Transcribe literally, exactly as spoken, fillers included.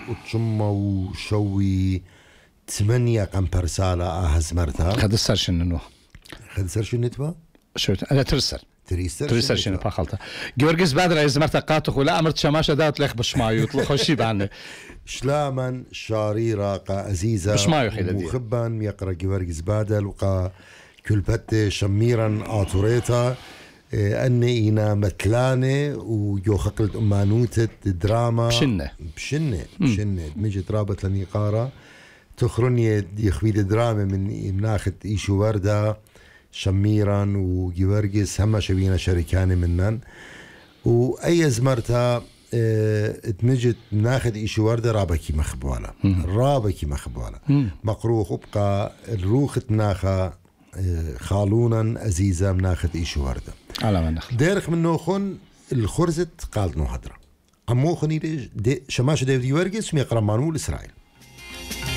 وتشمة وشوي ثمانية قمبر سالة أهزمرتها خد السر شنو خد السر شنو تبا شو أنا ترسل تريستر ترسل شنو باخلطة جورجيس بدر أزمرتها قاتخ ولا أمرت شماشة دات لخ بشمايو يطلق خشي بعنا شلاما شاريرة قا أزيزة بشمايو خيلة دي مخبا يقرأ جورجيس بدر وقا كلبت شميرا آتوريتا أني إنا متلانة ويوخقلت أمانوتة دراما بشنة بشنة بشنة مجت رابط لنيقارة تخرني يخويد دراما من مناخة إيشو وردة شميرا وجورجيس هم شبينا شركان منن وأي زمرتها اه تمجت ناخد إيشو وردة رابكي مخبوالة رابكي مخبوالة مقروخ وبقى الروخة ناخا خالونا أزيزة مناخد إيشو وردة على ما نخل ديرخ من نوخن الخرزت قالت نو هدرة عمو خني دي شماش ديفيد جورجيس وميقرا مانول إسرائيل